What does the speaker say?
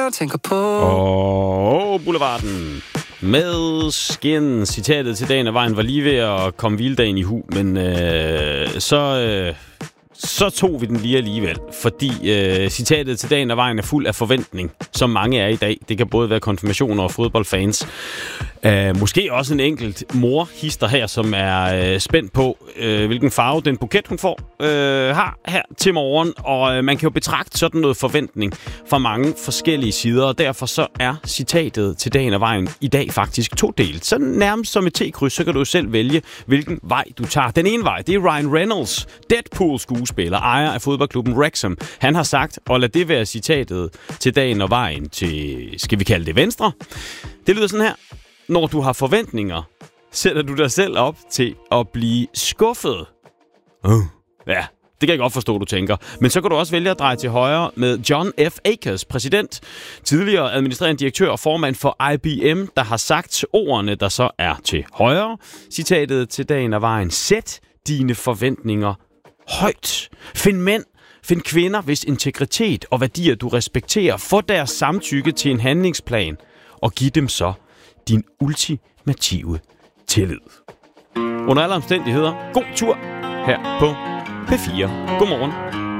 Jeg tænker på... Og Boulevarden med Skin. Citatet til dagen af vejen var lige ved at komme hviledagen i hu, men så tog vi den lige alligevel, fordi citatet til dagen af vejen er fuld af forventning, som mange er i dag. Det kan både være konfirmationer og fodboldfans. Måske også en enkelt morhister her, som er spændt på, hvilken farve den buket, hun får, har her til morgen. Og man kan jo betragte sådan noget forventning fra mange forskellige sider, og derfor så er citatet til dagen af vejen i dag faktisk todelt. Så nærmest som et T-kryds, så kan du selv vælge, hvilken vej du tager. Den ene vej, det er Ryan Reynolds, Deadpool-skuespiller, ejer af fodboldklubben Wrexham. Han har sagt, og lad det være citatet til dagen og vejen til, skal vi kalde det venstre? Det lyder sådan her. Når du har forventninger, sætter du dig selv op til at blive skuffet. Ja, det kan jeg godt forstå, du tænker. Men så kan du også vælge at dreje til højre med John F. Akers, præsident, tidligere administrerende direktør og formand for IBM, der har sagt ordene, der så er til højre. Citatet til dagen af vejen. Sæt dine forventninger højt. Find mænd, find kvinder, hvis integritet og værdier du respekterer. Få deres samtykke til en handlingsplan og giv dem så din ultimative tillid. Under alle omstændigheder, god tur her på P4. Godmorgen.